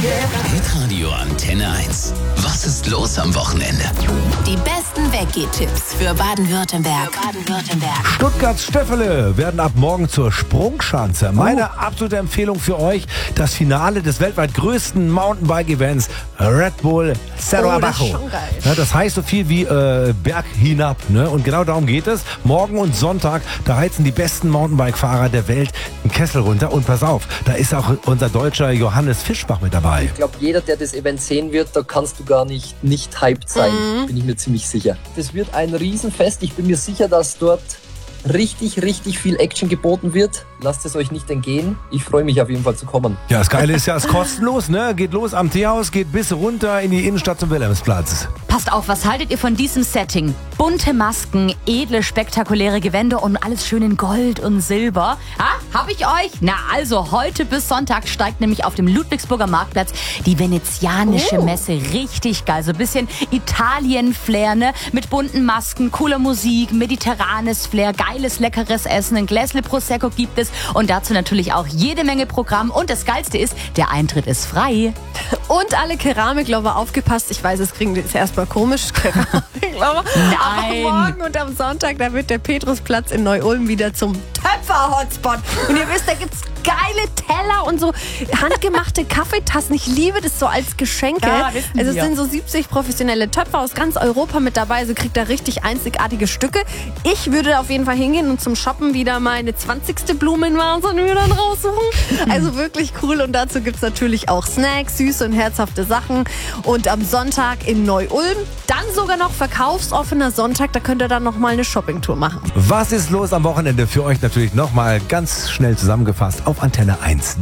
Hitradio Antenne 1. Was ist los am Wochenende? Die besten Weggeh-Tipps für Baden-Württemberg. Stuttgarts Stöffele werden ab morgen zur Sprungschanze. Meine absolute Empfehlung für euch, das Finale des weltweit größten Mountainbike-Events Red Bull Cerro das ist Abajo. schon geil. Ja, das heißt so viel wie Berg hinab. Ne? Und genau darum geht es. Morgen und Sonntag, da heizen die besten Mountainbike-Fahrer der Welt einen Kessel runter. Und pass auf, da ist auch unser deutscher Johannes Fischbach mit dabei. Ich glaube, jeder, der das Event sehen wird, da kannst du gar nicht hyped sein, bin ich mir ziemlich sicher. Das wird ein Riesenfest. Ich bin mir sicher, dass dort richtig viel Action geboten wird. Lasst es euch nicht entgehen. Ich freue mich auf jeden Fall zu kommen. Ja, das Geile ist ja, es ist kostenlos. Ne? Geht los am Teehaus, geht bis runter in die Innenstadt zum Wilhelmsplatz. Passt auf, was haltet ihr von diesem Setting? Bunte Masken, edle, spektakuläre Gewänder und alles schön in Gold und Silber. Hab ich euch? Na also, heute bis Sonntag steigt nämlich auf dem Ludwigsburger Marktplatz die venezianische Messe. Richtig geil. So ein bisschen Italien-Flair, ne? Mit bunten Masken, cooler Musik, mediterranes Flair, geiles, leckeres Essen, ein Gläsle Prosecco gibt es und dazu natürlich auch jede Menge Programm. Und das Geilste ist, der Eintritt ist frei. Und alle Keramiklover, aufgepasst. Ich weiß, es klingt jetzt erstmal komisch. Keramiklover. Nein. Aber morgen und am Sonntag, da wird der Petrusplatz in Neu-Ulm wieder zum Töpfer-Hotspot. Und ihr wisst, da gibt's geile Teller und so handgemachte Kaffeetassen. Ich liebe das so als Geschenke. Ja, wissen also es wir. sind so 70 professionelle Töpfer aus ganz Europa mit dabei. Also kriegt da richtig einzigartige Stücke. Ich würde auf jeden Fall hingehen und zum Shoppen wieder meine 20. Blumenvase mir dann raussuchen. Also wirklich cool. Und dazu gibt's natürlich auch Snacks, süße und herzhafte Sachen. Und am Sonntag in Neu-Ulm dann sogar noch verkaufsoffener Sonntag. Da könnt ihr dann nochmal eine Shoppingtour machen. Was ist los am Wochenende? Für euch natürlich nochmal ganz schnell zusammengefasst auf Antenne 1.